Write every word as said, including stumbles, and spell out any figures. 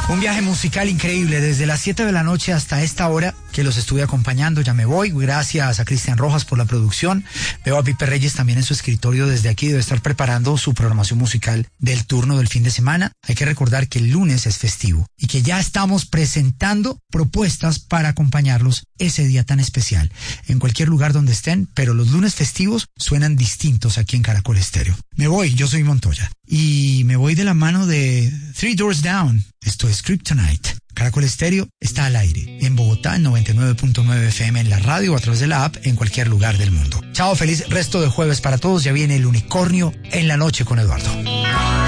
Un viaje musical increíble desde las siete de la noche hasta esta hora que los estuve acompañando. Ya me voy. Gracias a Cristian Rojas por la producción. Veo a Pipe Reyes también en su escritorio desde aquí. Debe estar preparando su programación musical del turno del fin de semana. Hay que recordar que el lunes es festivo y que ya estamos presentando propuestas para acompañarlos ese día tan especial. En cualquier lugar donde estén, pero los lunes festivos suenan distintos aquí en Caracol Estéreo. Me voy. Yo soy Montoya. Y me voy de la mano de Three Doors Down. Esto es Kryptonite. Caracol Estéreo está al aire en Bogotá, en noventa y nueve punto nueve F M en la radio o a través de la app en cualquier lugar del mundo. Chao, feliz resto de jueves para todos. Ya viene el unicornio en la noche con Eduardo.